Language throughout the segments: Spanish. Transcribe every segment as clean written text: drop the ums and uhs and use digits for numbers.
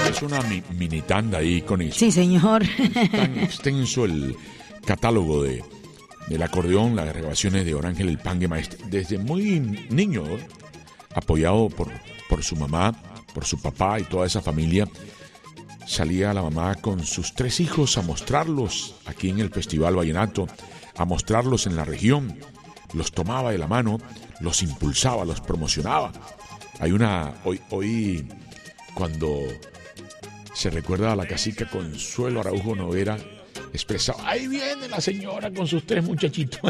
Es una mini tanda ahí con eso. Sí, señor. Tan extenso el catálogo del acordeón, las grabaciones de Orángel el Pangue Maestre. Desde muy niño, apoyado por su mamá, por su papá y toda esa familia, salía la mamá con sus 3 hijos a mostrarlos aquí en el Festival Vallenato, a mostrarlos en la región. Los tomaba de la mano, los impulsaba, los promocionaba. Hay una... Hoy cuando se recuerda a la cacica Consuelo Araujo Noguera, expresaba: ahí viene la señora con sus 3 muchachitos.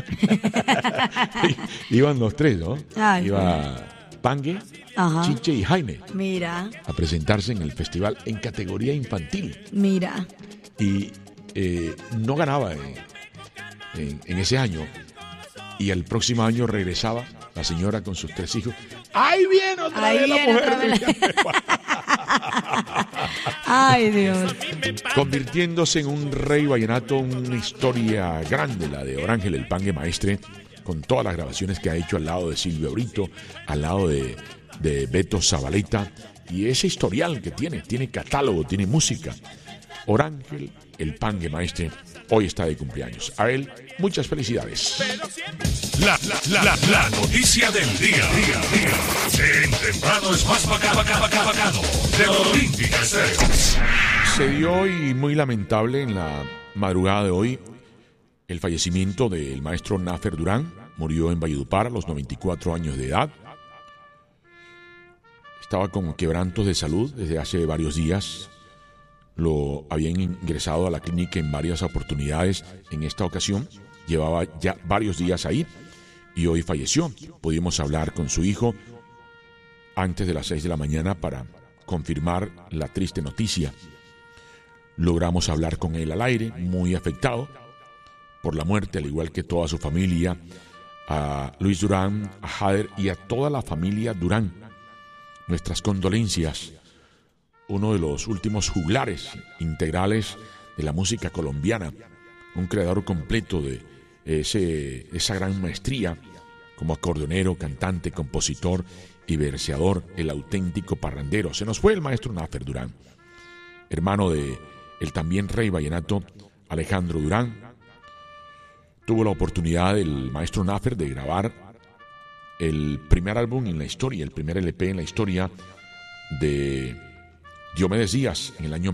Iban los 3, ¿no? Ay, iba Pangue, ajá, Chiche y Jaime. Mira. A presentarse en el festival en categoría infantil. Mira. Y no ganaba en ese año. Y el próximo año regresaba la señora con sus 3 hijos. ¡Ahí viene otra vez la mujer! ¡Ay, Dios! Convirtiéndose en un rey vallenato, una historia grande, la de Orángel el Pangue Maestre, con todas las grabaciones que ha hecho al lado de Silvio Brito, al lado de Beto Zabaleta, y ese historial que tiene catálogo, tiene música. Orángel el Pangue Maestre hoy está de cumpleaños. A él, muchas felicidades. La noticia del día. En temprano es más bacano de Olímpica Estéreo. Se dio hoy, muy lamentable, en la madrugada de hoy, el fallecimiento del maestro Nafer Durán. Murió en Valledupar a los 94 años de edad. Estaba con quebrantos de salud desde hace varios días. Lo habían ingresado a la clínica en varias oportunidades. En esta ocasión llevaba ya varios días ahí y hoy falleció. Pudimos hablar con su hijo antes de las 6 de la mañana para confirmar la triste noticia. Logramos hablar con él al aire, muy afectado por la muerte, al igual que toda su familia, a Luis Durán, a Jader y a toda la familia Durán. Nuestras condolencias. Uno de los últimos juglares integrales de la música colombiana, un creador completo de esa gran maestría como acordeonero, cantante, compositor y verseador, el auténtico parrandero. Se nos fue el maestro Nafer Durán, hermano de el también rey vallenato Alejandro Durán. Tuvo la oportunidad el maestro Nafer de grabar el primer álbum en la historia, el primer LP en la historia de Diomedes Díaz en el año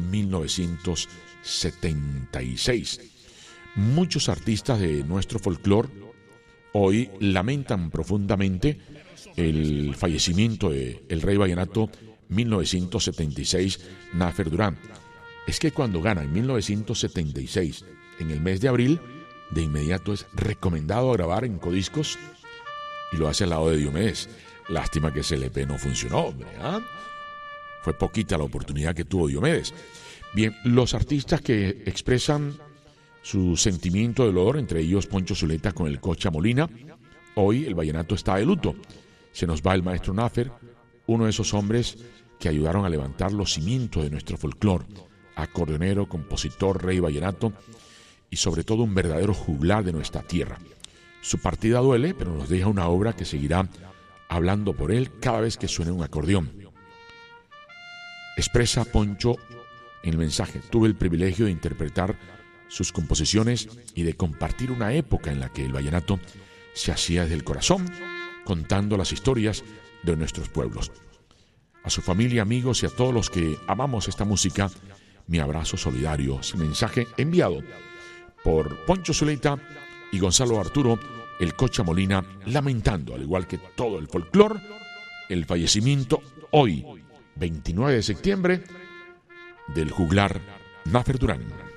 1976. Muchos artistas de nuestro folclore hoy lamentan profundamente el fallecimiento del rey vallenato 1976, Nafer Durán. Es que cuando gana en 1976, en el mes de abril, de inmediato es recomendado grabar en Codiscos y lo hace al lado de Diomedes. Lástima que ese LP no funcionó, hombre, ¿ah? Fue poquita la oportunidad que tuvo Diomedes. Bien, los artistas que expresan su sentimiento de dolor, entre ellos Poncho Zuleta con el Cocha Molina. Hoy el vallenato está de luto. Se nos va el maestro Nafer, uno de esos hombres que ayudaron a levantar los cimientos de nuestro folclore. Acordeonero, compositor, rey vallenato y sobre todo un verdadero juglar de nuestra tierra. Su partida duele, pero nos deja una obra que seguirá hablando por él cada vez que suene un acordeón. Expresa Poncho en el mensaje: tuve el privilegio de interpretar sus composiciones y de compartir una época en la que el vallenato se hacía desde el corazón, contando las historias de nuestros pueblos. A su familia, amigos y a todos los que amamos esta música, mi abrazo solidario. Ese mensaje enviado por Poncho Zuleta y Gonzalo Arturo, el Cocha Molina, lamentando, al igual que todo el folclore, el fallecimiento hoy, 29 de septiembre, del juglar Nafer Durán.